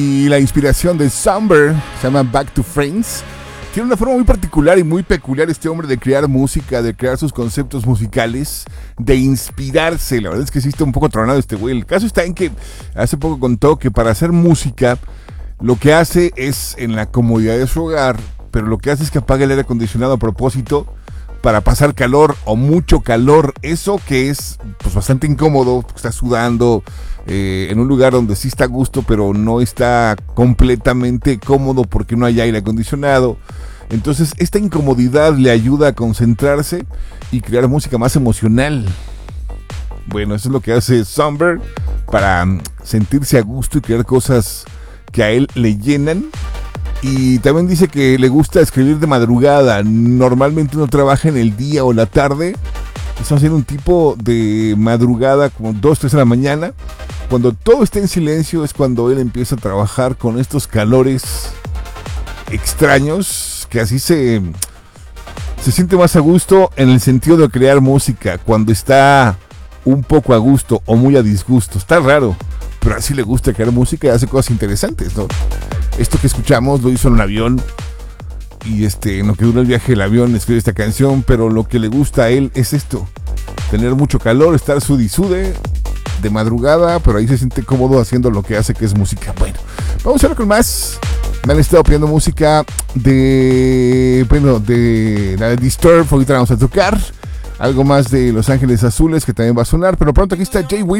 Y la inspiración de Somber se llama Back to Friends. Tiene una forma muy particular y muy peculiar este hombre de crear música, de crear sus conceptos musicales, de inspirarse. La verdad es que sí está un poco tronado este güey. El caso está en que hace poco contó que para hacer música lo que hace es en la comodidad de su hogar, pero lo que hace es que apaga el aire acondicionado a propósito para pasar calor o mucho calor. Eso que es pues bastante incómodo, está sudando en un lugar donde sí está a gusto, pero no está completamente cómodo porque no hay aire acondicionado. Entonces esta incomodidad le ayuda a concentrarse y crear música más emocional. Bueno, eso es lo que hace Somber para sentirse a gusto y crear cosas que a él le llenan. Y también dice que le gusta escribir de madrugada. Normalmente uno trabaja en el día o la tarde. Está haciendo un tipo de madrugada como 2, 3 de la mañana. Cuando todo está en silencio es cuando él empieza a trabajar con estos calores extraños, que así se siente más a gusto en el sentido de crear música, cuando está un poco a gusto o muy a disgusto. Está raro, pero así le gusta crear música y hace cosas interesantes, ¿no? Esto que escuchamos lo hizo en un avión y en lo que dura el viaje del avión escribe esta canción, pero lo que le gusta a él es esto: tener mucho calor, estar sud y sude de madrugada, pero ahí se siente cómodo haciendo lo que hace, que es música. Bueno, vamos a ver con más. Me han estado pidiendo música de la de Disturbed. Ahorita vamos a tocar algo más de Los Ángeles Azules, que también va a sonar, pero pronto aquí está Jay Will.